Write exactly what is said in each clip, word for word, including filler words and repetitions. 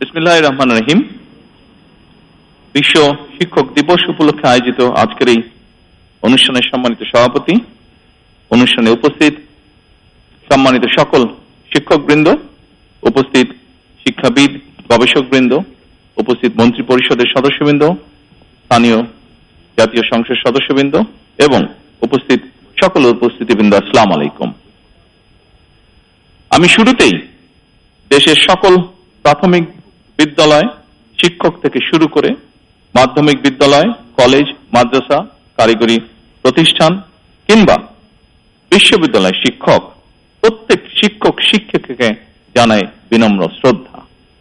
বিসমিল্লাহির রহমানির রহিম। বিশ্ব শিক্ষক দিবস উপলক্ষে আয়োজিত আজকের এই অনুষ্ঠানের সম্মানিত সভাপতি, অনুষ্ঠানে উপস্থিত সম্মানিত সকল শিক্ষকবৃন্দ, উপস্থিত শিক্ষাবিদ, গবেষকবৃন্দ, উপস্থিত মন্ত্রী পরিষদের সদস্যবৃন্দ, স্থানীয় জাতীয় সংসদ সদস্যবৃন্দ এবং উপস্থিত সকল উপস্থিতিবৃন্দ, আসসালামু আলাইকুম। আমি শুরুতেই দেশের সকল প্রাথমিক বিদ্যালয় শিক্ষক থেকে শুরু করে মাধ্যমিক বিদ্যালয়, কলেজ, মাদ্রাসা, কারিগরি প্রতিষ্ঠান কিংবা বিশ্ববিদ্যালয় শিক্ষক প্রত্যেক শিক্ষক শিক্ষিকাকে জানাই বিনম্র শ্রদ্ধা।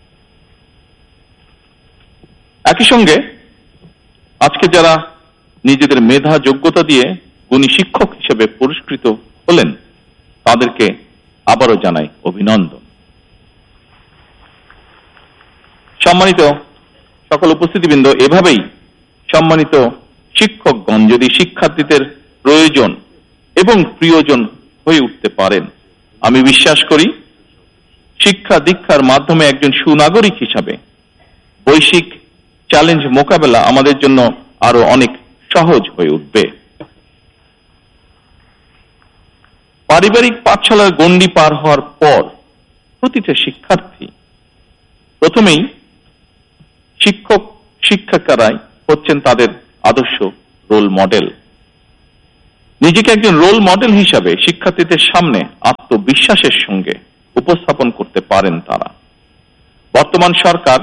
একই সঙ্গে আজকে যারা নিজেদের মেধা যোগ্যতা দিয়ে গুণী শিক্ষক হিসেবে পুরস্কৃত হলেন তাদেরকে আবারও জানাই অভিনন্দন। সম্মানিত সকল উপস্থিতিবৃন্দ, এভাবেই সম্মানিত শিক্ষকগণ যদি শিক্ষার্থীদের প্রয়োজন এবং প্রিয়জন হয়ে উঠতে পারেন, আমি বিশ্বাস করি শিক্ষা দীক্ষার মাধ্যমে একজন সুনাগরিক হিসাবে বৈশ্বিক চ্যালেঞ্জ মোকাবেলা আমাদের জন্য আরো অনেক সহজ হয়ে উঠবে। পারিবারিক পাঠশালার গণ্ডি পার হওয়ার পর প্রতিটা শিক্ষার্থী প্রথমেই শিক্ষক শিক্ষিকারাই হচ্ছেন তাদের আদর্শ রোল মডেল। নিজেকে একজন রোল মডেল হিসাবে শিক্ষার্থীদের সামনে আত্মবিশ্বাসের সঙ্গে উপস্থাপন করতে পারেন তারা। বর্তমান সরকার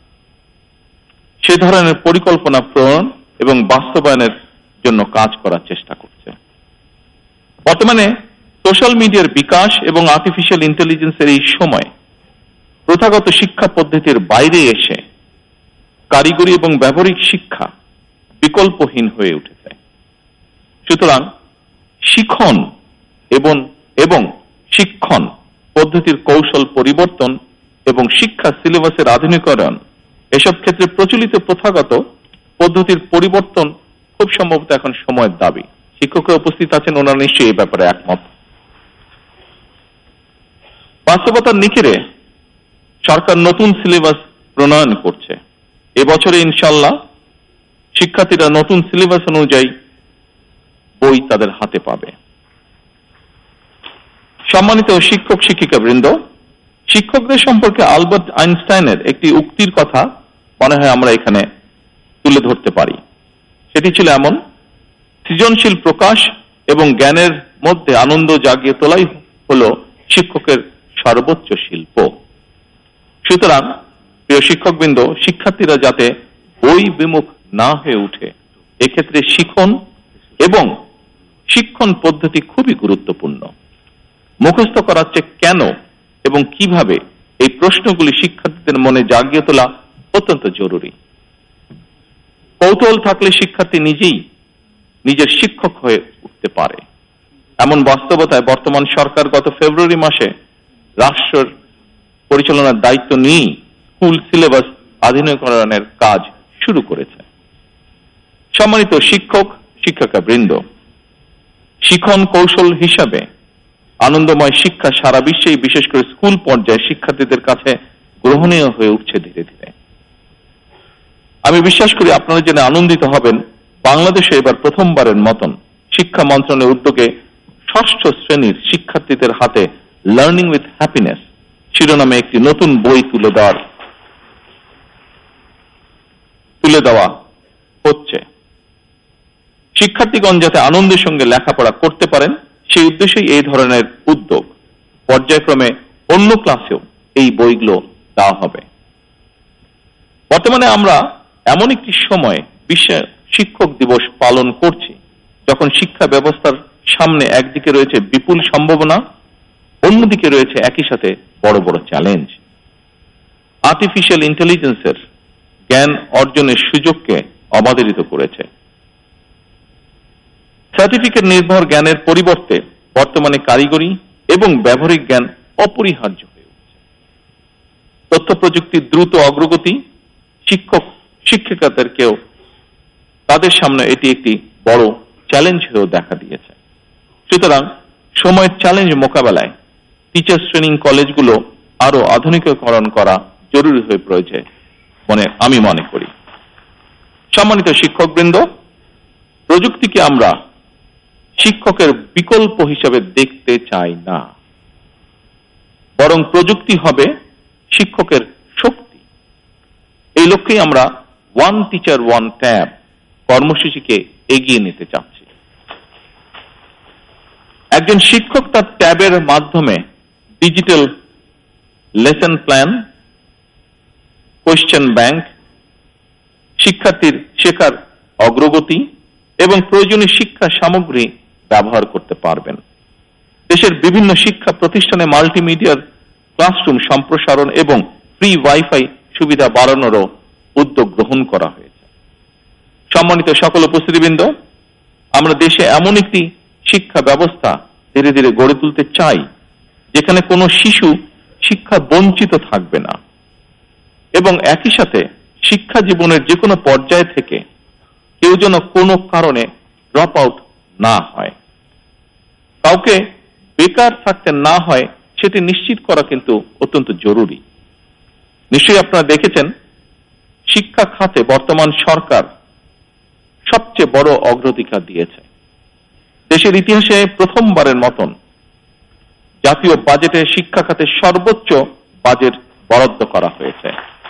সে ধরনের পরিকল্পনা প্রণয়ন এবং বাস্তবায়নের জন্য কাজ করার চেষ্টা করছে। বর্তমানে সোশ্যাল মিডিয়ার বিকাশ এবং আর্টিফিশিয়াল ইন্টেলিজেন্সের এই সময় প্রথাগত শিক্ষা পদ্ধতির বাইরে এসে কারিগরি এবং ব্যবহারিক শিক্ষা বিকল্পহীন হয়ে উঠেছে। সুতরাং শিখন এবং এবং শিক্ষণ পদ্ধতির কৌশল পরিবর্তন এবং শিক্ষা সিলেবাসের আধুনিকরণ, এসব ক্ষেত্রে প্রচলিত প্রথাগত পদ্ধতির পরিবর্তন খুব সম্ভবত এখন সময়ের দাবি। শিক্ষকরা উপস্থিত আছেন, ওনারা নিশ্চয়ই এই ব্যাপারে একমত। বাস্তবতার নিখিরে সরকার নতুন সিলেবাস প্রণয়ন করছে। এবছরে ইনশাল্লাহ শিক্ষার্থীরা নতুন সিলেবাস অনুযায়ী বই তাদের হাতে পাবে। সম্মানিত শিক্ষক শিক্ষিকা বৃন্দ, শিক্ষকদের সম্পর্কে আলবার্ট আইনস্টাইনের একটি উক্তির কথা মনে হয় আমরা এখানে তুলে ধরতে পারি। সেটি ছিল এমন: সৃজনশীল প্রকাশ এবং জ্ঞানের মধ্যে আনন্দ জাগিয়ে তোলাই হল শিক্ষকের সর্বোচ্চ শিল্প। সুতরাং প্রিয় শিক্ষকবৃন্দ, শিক্ষার্থীরা যাতে বই বিমুখ না হয়ে উঠে, এক্ষেত্রে শিখন এবং শিক্ষণ পদ্ধতি খুবই গুরুত্বপূর্ণ। মুখস্থ করার চেয়ে কেন এবং কিভাবে, এই প্রশ্নগুলি শিক্ষার্থীদের মনে জাগিয়ে তোলা অত্যন্ত জরুরি। কৌতূহল থাকলে শিক্ষার্থী নিজেই নিজের শিক্ষক হয়ে উঠতে পারে। এমন বাস্তবতায় বর্তমান সরকার গত ফেব্রুয়ারি মাসে রাষ্ট্রের পরিচালনার দায়িত্ব নিয়েই স্কুল সিলেবাস আধুনিকরণের কাজ শুরু করেছে। সম্মানিত শিক্ষক শিক্ষিকা বৃন্দ, শিখন কৌশল হিসাবে আনন্দময় শিক্ষা সারা বিশ্বেই, বিশেষ করে স্কুল পর্যায়ে শিক্ষার্থীদের কাছে গ্রহণীয় হয়ে উঠছে ধীরে ধীরে। আমি বিশ্বাস করি আপনারা জেনে আনন্দিত হবেন, বাংলাদেশে এবার প্রথমবারের মতন শিক্ষা মন্ত্রণালয়ের উদ্যোগে ষষ্ঠ শ্রেণীর শিক্ষার্থীদের হাতে লার্নিং উইথ হ্যাপিনেস শিরোনামে একটি নতুন বই তুলে দেওয়ার তুলে দেওয়া হচ্ছে। শিক্ষার্থীগণ যাতে আনন্দের সঙ্গে লেখাপড়া করতে পারেন, সেই উদ্দেশ্যেই এই ধরনের উদ্যোগ। পর্যায়ক্রমে অন্য ক্লাসেও এই বইগুলো দেওয়া হবে। বর্তমানে আমরা এমন একটি সময়ে বিশ্ব শিক্ষক দিবস পালন করছি যখন শিক্ষা ব্যবস্থার সামনে একদিকে রয়েছে বিপুল সম্ভাবনা, অন্যদিকে রয়েছে একই সাথে বড় বড় চ্যালেঞ্জ। আর্টিফিশিয়াল ইন্টেলিজেন্সের জ্ঞান অর্জনের সুযোগকে অবাধিত করেছে। সার্টিফিকেট নির্ভর জ্ঞানের পরিবর্তে বর্তমানে কারিগরি এবং ব্যবহারিক জ্ঞান অপরিহার্য হয়ে উঠছে। তথ্য প্রযুক্তির দ্রুত অগ্রগতি শিক্ষক শিক্ষিকাদেরকেও তাদের সামনে এটি একটি বড় চ্যালেঞ্জ হয়েও দেখা দিয়েছে। সুতরাং সময়ের চ্যালেঞ্জ মোকাবেলায় টিচার্স ট্রেনিং কলেজগুলো আরো আধুনিকীকরণ করা জরুরি হয়ে পড়েছে মনে আমি মনে করি। সম্মানিত শিক্ষকবৃন্দ, প্রযুক্তিকে আমরা শিক্ষকের বিকল্প হিসেবে দেখতে চাই না, বরং প্রযুক্তি হবে শিক্ষকের শক্তি। এই লক্ষ্যেই আমরা ওয়ান টিচার ওয়ান ট্যাব কর্মসূচিকে এগিয়ে নিতে চাচ্ছি। একজন শিক্ষক তার ট্যাবের মাধ্যমে digital lesson plan, question bank, শিক্ষার্থীর শেখার অগ্রগতি এবং প্রয়োজনীয় শিক্ষা সামগ্রী ব্যবহার করতে পারবেন। দেশের বিভিন্ন শিক্ষা প্রতিষ্ঠানে মাল্টিমিডিয়ার ক্লাসরুম সম্প্রসারণ এবং ফ্রি ওয়াইফাই সুবিধা বাড়ানোরও উদ্যোগ গ্রহণ করা হয়েছে। সম্মানিত সকল উপস্থিতিবৃন্দ, আমরা দেশে এমন একটি শিক্ষা ব্যবস্থা ধীরে ধীরে গড়ে তুলতে চাই যেখানে কোনো শিশু শিক্ষা বঞ্চিত থাকবে না এবং একই সাথে শিক্ষা জীবনের যে কোনো পর্যায় থেকে কেউ যেন কোনো কারণে ড্রপ আউট না হয়, কাউকে বেকার থাকতে না হয়, সেটি নিশ্চিত করা কিন্তু অত্যন্ত জরুরি। নিশ্চয়ই আপনারা দেখেছেন শিক্ষা খাতে বর্তমান সরকার সবচেয়ে বড় অগ্রাধিকার দিয়েছে। দেশের ইতিহাসে প্রথমবারের মতন জাতীয় বাজেটে শিক্ষা খাতে সর্বোচ্চ বাজেট বরাদ্দ করা হয়েছে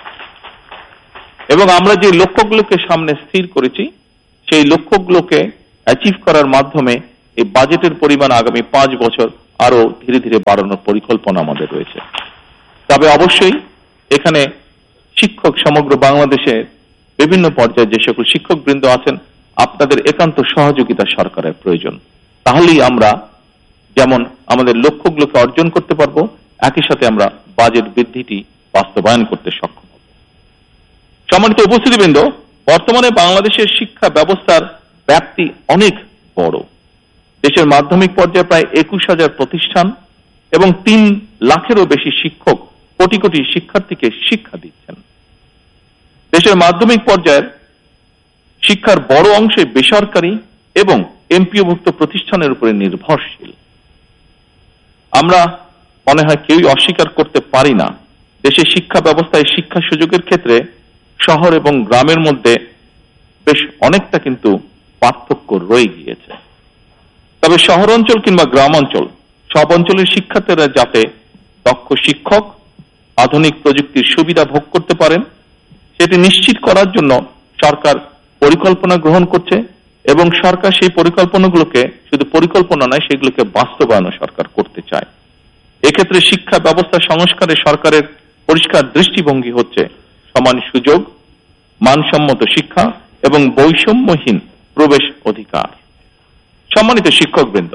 এবং আমরা যে লক্ষ্যগুলোকে সামনে স্থির করেছি সেই লক্ষ্যগুলোকে অ্যাচিভ করার মাধ্যমে এই বাজেটের পরিমাণ আগামী পাঁচ বছর আরো ধীরে ধীরে বাড়ানোর পরিকল্পনা আমাদের রয়েছে। তবে অবশ্যই এখানে শিক্ষক সমগ্র বাংলাদেশে বিভিন্ন পর্যায়ে যে সকল শিক্ষকবৃন্দ আছেন, আপনাদের একান্ত সহযোগিতা সরকারের প্রয়োজন। তাহলেই আমরা যেমন আমাদের লক্ষ্যগুলোকে অর্জন করতে পারবো, একই সাথে আমরা বাজেট বৃদ্ধিটি বাস্তবায়ন করতে সক্ষম হব। সম্মানিত উপস্থিতিবৃন্দ, বর্তমানে বাংলাদেশের শিক্ষা ব্যবস্থার ব্যাপ্তি অনেক বড়। দেশের মাধ্যমিক পর্যায়ে প্রায় একুশ হাজার প্রতিষ্ঠান এবং তিন লাখেরও বেশি শিক্ষক কোটি কোটি শিক্ষার্থীকে শিক্ষা দিচ্ছেন। দেশের মাধ্যমিক পর্যায়ের শিক্ষার বড় অংশে বেসরকারি এবং এমপিওভুক্ত প্রতিষ্ঠানের উপরে নির্ভরশীল। আমরা মনে হয় কেউই অস্বীকার করতে পারি না দেশের শিক্ষা ব্যবস্থায় শিক্ষা সুযোগের ক্ষেত্রে শহর এবং গ্রামের মধ্যে বেশ অনেকটা কিন্তু পার্থক্য রয়ে গিয়েছে। তবে শহর অঞ্চল কিংবা গ্রাম অঞ্চল সব অঞ্চলের শিক্ষার্থীরা যাতে দক্ষ শিক্ষক, আধুনিক প্রযুক্তির সুবিধা ভোগ করতে পারেন সেটি নিশ্চিত করার জন্য সরকার পরিকল্পনা গ্রহণ করছে এবং সরকার সেই পরিকল্পনাগুলোকে শুধু পরিকল্পনা নয়, সেগুলোকে বাস্তবায়ন সরকার করতে চায়। এক্ষেত্রে শিক্ষা ব্যবস্থা সংস্কারে সরকারের পরিষ্কার দৃষ্টিভঙ্গি হচ্ছে সমান সুযোগ, মানসম্মত শিক্ষা এবং বৈষম্যহীন প্রবেশ অধিকার। সম্মানিত শিক্ষকবৃন্দ,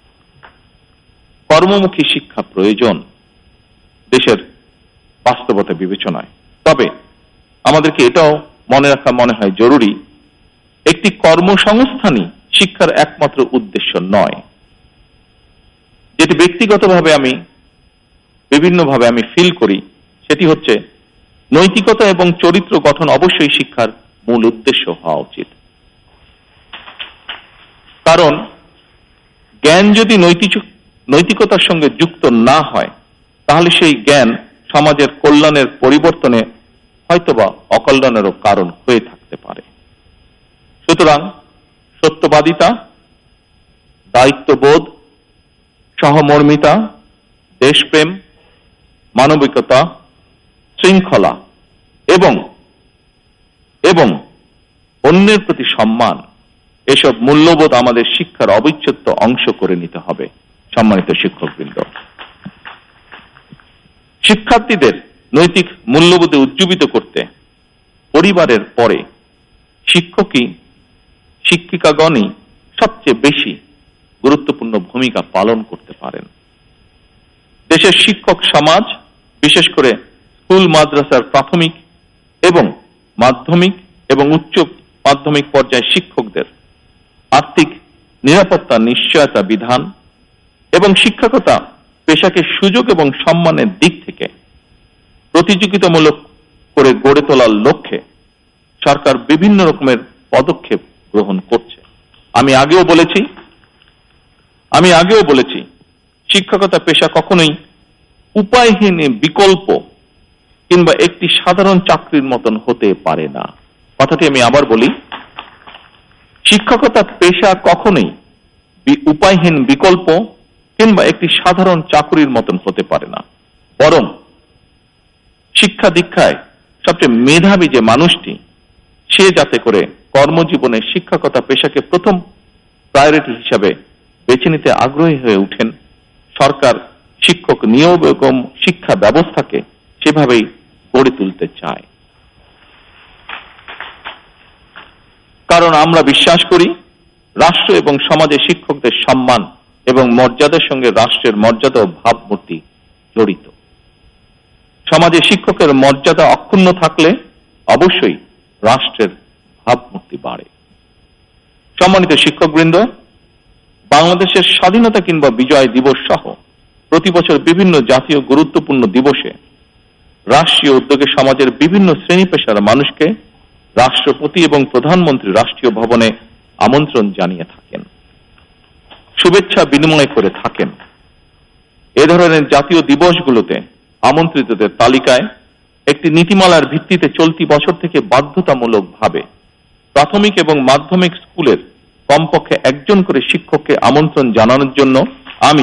কর্মমুখী শিক্ষা প্রয়োজন দেশের বাস্তবতা বিবেচনায়। তবে আমাদেরকে এটাও মনে রাখা মনে হয় জরুরি, একটি কর্মসংস্থানই শিক্ষার একমাত্র উদ্দেশ্য নয়। যেটি ব্যক্তিগতভাবে আমি বিভিন্নভাবে আমি ফিল করি সেটি হচ্ছে নৈতিকতা এবং চরিত্র গঠন অবশ্যই শিক্ষার মূল উদ্দেশ্য হওয়া উচিত। কারণ জ্ঞান যদি নৈতিক নৈতিকতার সঙ্গে যুক্ত না হয় তাহলে সেই জ্ঞান সমাজের কল্যাণের পরিবর্তনে হয়তোবা অকল্যাণেরও কারণ হয়ে থাকতে পারে। সুতরাং সত্যবাদিতা, দায়িত্ববোধ, সহমর্মিতা, দেশপ্রেম, মানবিকতা, শৃঙ্খলা এবং এবং অন্যের প্রতি সম্মান, এসব মূল্যবোধ আমাদের শিক্ষার অবিচ্ছেদ্য অংশ করে নিতে হবে। সম্মানিত শিক্ষকবৃন্দ, শিক্ষার্থীদের নৈতিক মূল্যবোধে উজ্জীবিত করতে পরিবারের পরে শিক্ষকই শিক্ষিকাগণই সবচেয়ে বেশি গুরুত্বপূর্ণ ভূমিকা পালন করতে পারেন। দেশের শিক্ষক সমাজ, বিশেষ করে স্কুল মাদ্রাসার প্রাথমিক এবং মাধ্যমিক এবং উচ্চ মাধ্যমিক পর্যায়ে শিক্ষকদের আর্থিক নিরাপত্তা নিশ্চয়তা বিধান এবং শিক্ষকতা পেশাকে সুযোগ এবং সম্মানের দিক থেকে প্রতিযোগিতামূলক করে গড়ে তোলার লক্ষ্যে সরকার বিভিন্ন রকমের পদক্ষেপ গ্রহণ করছে। আমি আগেও বলেছি আমি আগেও বলেছি শিক্ষকতা পেশা কখনোই উপায়হীন বিকল্প কিংবা একটি সাধারণ চাকরির মতন হতে পারে না। কথাটি আমি আবার বলি, শিক্ষকতা পেশা কখনোই উপায়হীন বিকল্প কিংবা একটি সাধারণ চাকরির মতন হতে পারে না, বরং শিক্ষা দীক্ষায় সবচেয়ে মেধাবী যে মানুষটি, সে যাতে করে কর্মজীবনে শিক্ষকতা পেশাকে প্রথম প্রায়োরিটি হিসাবে বেছে নিতে আগ্রহী হয়ে উঠেন, সরকার শিক্ষক নিয়োগ এবং শিক্ষা ব্যবস্থাকে সেভাবেই গড়ে তুলতে চায়। কারণ আমরা বিশ্বাস করি রাষ্ট্র এবং সমাজে শিক্ষকদের সম্মান এবং মর্যাদার সঙ্গে রাষ্ট্রের মর্যাদা ও ভাবমূর্তি জড়িত। সমাজে শিক্ষকের মর্যাদা অক্ষুণ্ণ থাকলে অবশ্যই রাষ্ট্রের ভাবমূর্তি বাড়ে। সম্মানিত শিক্ষকবৃন্দ, বাংলাদেশের স্বাধীনতা কিংবা বিজয় দিবস সহ প্রতি বছর বিভিন্ন জাতীয় গুরুত্বপূর্ণ দিবসে রাষ্ট্রীয় উদ্যোগে সমাজের বিভিন্ন শ্রেণী পেশার মানুষকে রাষ্ট্রপতি এবং প্রধানমন্ত্রী রাষ্ট্রীয় ভবনে আমন্ত্রণ জানিয়ে থাকেন, শুভেচ্ছা বিনিময় করে থাকেন। এ ধরনের জাতীয় দিবসগুলোতে আমন্ত্রিতদের তালিকায় একটি নীতিমালার ভিত্তিতে চলতি বছর থেকে বাধ্যতামূলকভাবে প্রাথমিক এবং মাধ্যমিক স্কুলের কমপক্ষে একজন করে শিক্ষককে আমন্ত্রণ জানানোর জন্য আমি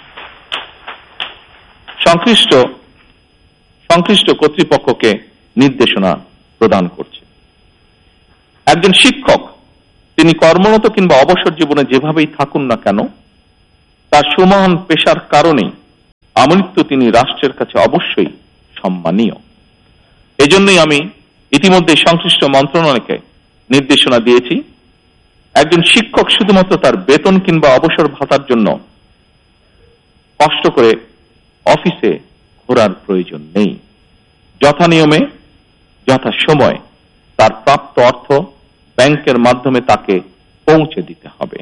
সংশ্লিষ্ট সংশ্লিষ্ট কর্তৃপক্ষকে নির্দেশনা প্রদান করছি। একজন শিক্ষক তিনি কর্মরত কিংবা অবসর জীবনে যেভাবেই থাকুন না কেন, তার সমান পেশার কারণেই আমৃত্য তিনি রাষ্ট্রের কাছে অবশ্যই সম্মানীয়। এজন্যই আমি ইতিমধ্যে সংশ্লিষ্ট মন্ত্রণালয়কে নির্দেশনা দিয়েছি, একজন শিক্ষক শুধুমাত্র তার বেতন কিংবা অবসর ভাতার জন্য কষ্ট করে অফিসে ঘোরার প্রয়োজন নেই। যথা নিয়মে যথা সময় তার প্রাপ্ত অর্থ ব্যাংকের মাধ্যমে তাকে পৌঁছে দিতে হবে।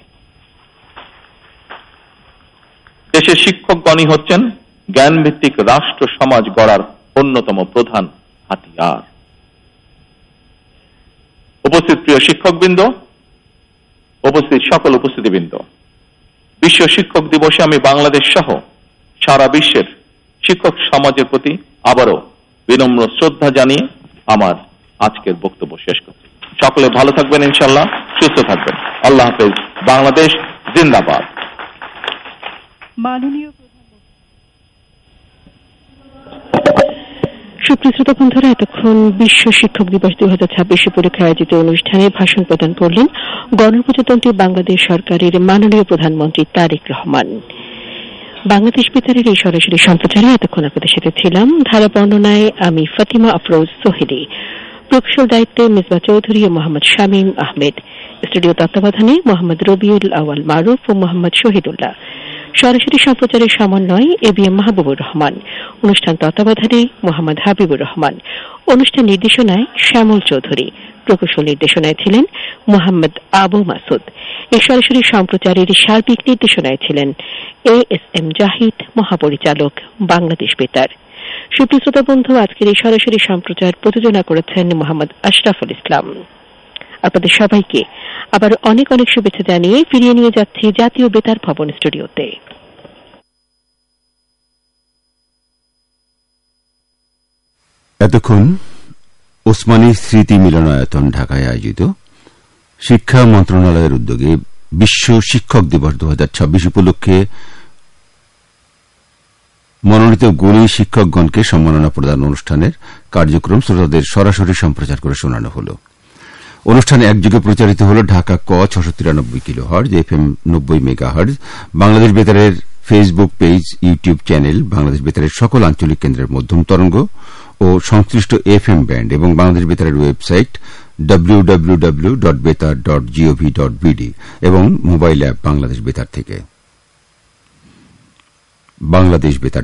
দেশের শিক্ষকগণই হচ্ছেন জ্ঞানভিত্তিক রাষ্ট্র সমাজ গড়ার অন্যতম প্রধান হাতিয়ার। উপস্থিত প্রিয় শিক্ষকবৃন্দ, উপস্থিত সকল উপস্থিতিবৃন্দ, বিশ্ব শিক্ষক দিবসে আমি বাংলাদেশ সহ সারা বিশ্বের শিক্ষক সমাজের প্রতি আবারও বিনম্র শ্রদ্ধা জানিয়ে আমার আজকের বক্তব্য শেষ করছি। সকলে ভালো থাকবেন, ইনশাআল্লাহ সুস্থ থাকবেন। আল্লাহ হাফেজ। বাংলাদেশ জিন্দাবাদ। মাননীয় সুপ্রিয় শ্রোতা বন্ধুরা, এতক্ষণ বিশ্ব শিক্ষক দিবস দুই হাজার ছাব্বিশ উপলক্ষে আয়োজিত অনুষ্ঠানে ভাষণ প্রদান করলেন গণপ্রজাতন্ত্রী বাংলাদেশ সরকারের মাননীয় প্রধানমন্ত্রী তারেক রহমান। বাংলাদেশ বেতারের এই সরাসরি সম্প্রচারে এতক্ষণ আপনাদের সাথে ছিলাম। ধারা বর্ণনায় আমি ফাতিমা আফরোজ সোহেলি, প্রকৌশল দায়িত্বে মিসবা চৌধুরী ও মোহাম্মদ শামীম আহমেদ, স্টুডিও তত্ত্বাবধানে মোহাম্মদ রবিউল আওয়াল মারুফ ও মোহাম্মদ শহীদুল্লাহ, সরাসরি সম্প্রচারের সমন্বয় A B M Mahbubur Rahman, অনুষ্ঠান তত্ত্বাবধানে মোহাম্মদ হাবিবুর রহমান, অনুষ্ঠান নির্দেশনায় শ্যামল চৌধুরী, প্রকৌশল নির্দেশনায় ছিলেন মোহাম্মদ আবু মাসুদ। এই সরাসরি সম্প্রচারের সার্বিক নির্দেশনায় ছিলেন এ এস এম জাহিদ, মহাপরিচালক বাংলাদেশ বেতার। সুপ্রিয় শ্রোতা বন্ধু, আজকের এই সরাসরি সম্প্রচার প্রযোজনা করেছেন মোহাম্মদ আশরাফুল ইসলাম। আপনাদের সবাইকে আবার অনেক অনেক শুভেচ্ছা জানিয়ে ফিরিয়ে নিয়ে যাচ্ছি জাতীয় বেতার ভবন স্টুডিওতে। এতক্ষণ ওসমানী স্মৃতি মিলনায়তন ঢাকায় আয়োজিত শিক্ষা মন্ত্রণালয়ের উদ্যোগে বিশ্ব শিক্ষক দিবস দু হাজার ছাব্বিশ উপলক্ষে মনোনীত গুণী শিক্ষকগণকে সম্মাননা প্রদান অনুষ্ঠানের কার্যক্রম শ্রোতাদের সরাসরি সম্প্রচার করে শোনানো হল। অনুষ্ঠানে একযোগে প্রচারিত হল ঢাকা ক ছশো তিরানব্বই কিলো হার্জ, এফ এম নব্বই mega hertz, Bangladesh বেতারের Facebook page, YouTube channel, Bangladesh বেতারের সকল আঞ্চলিক কেন্দ্রের মধ্যম তরঙ্গ ও সংশ্লিষ্ট এফ এম ব্যান্ড এবং Bangladesh বেতারের website W W W dot বেতার ডট জিওভি ডট বিডি এবং মোবাইল অ্যাপ বাংলাদেশ বেতার থেকে। বাংলাদেশ বেতার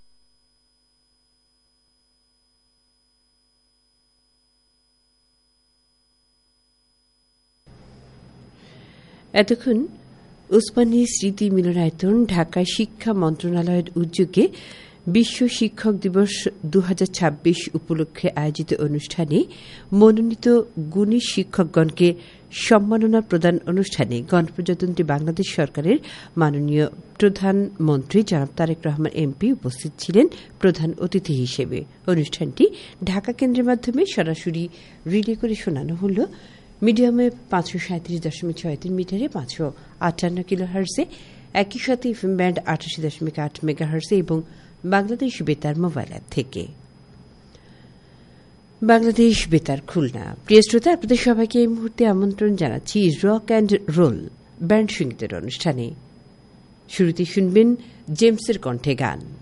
এতক্ষণ ওসমানী স্মৃতি মিলনায়তন ঢাকা শিক্ষা মন্ত্রণালয়ের উদ্যোগে বিশ্ব শিক্ষক দিবস দু হাজার ছাব্বিশ উপলক্ষে আয়োজিত অনুষ্ঠানে মনোনীত গুণী শিক্ষকগণকে সম্মাননা প্রদান অনুষ্ঠানে গণপ্রজাতন্ত্রী বাংলাদেশ সরকারের মাননীয় প্রধানমন্ত্রী জনাব তারেক রহমান এমপি উপস্থিত ছিলেন প্রধান অতিথি হিসেবে। অনুষ্ঠানটি ঢাকা কেন্দ্রের মাধ্যমে সরাসরি রিলে করে শোনানো হল মিডিয়ামে পাঁচশো সাঁত্রিশ দশমিক ছয় তিন মিটারে পাঁচশো আটান্ন কিলো হার্সে, একই সাথে এফএম ব্যান্ড আটাশি দশমিক আট মেগা হার্সে এবং বাংলাদেশ বেতার মোবাইল অ্যাপ থেকে। বাংলাদেশ বেতার খুলনা। প্রিয় শ্রোতা, আপনাদের সবাইকে এই মুহূর্তে আমন্ত্রণ জানাচ্ছি রক অ্যান্ড রোল ব্যান্ড সঙ্গীতের অনুষ্ঠানে। শুরুতে শুনবেন জেমসের কণ্ঠে গান।